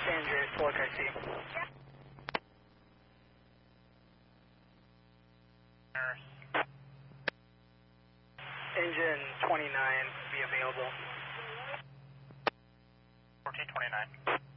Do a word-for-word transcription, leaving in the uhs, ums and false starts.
Andrews, look, I see. Engine twenty-nine be available. fourteen twenty-nine.